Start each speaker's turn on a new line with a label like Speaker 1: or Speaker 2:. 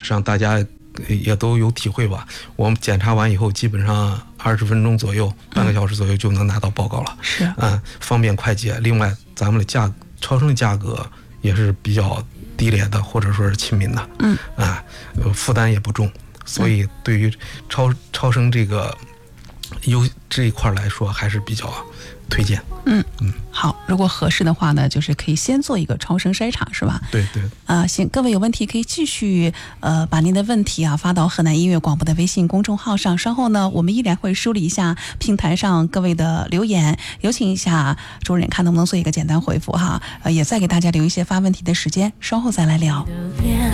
Speaker 1: 实际上大家也都有体会吧。我们检查完以后，基本上20分钟左右，半个小时左右就能拿到报告了。
Speaker 2: 是，
Speaker 1: 方便快捷。另外，咱们的超声的价格也是比较低廉的，或者说是亲民的。负担也不重，所以对于超声这一块来说，还是比较推荐。
Speaker 2: 好，如果合适的话呢，就是可以先做一个超声筛查，是吧？
Speaker 1: 对。
Speaker 2: 行，各位有问题可以继续把您的问题发到河南音乐广播的微信公众号上。稍后呢，我们依然会梳理一下平台上各位的留言，有请一下主任看能不能做一个简单回复哈。也再给大家留一些发问题的时间，稍后再来聊。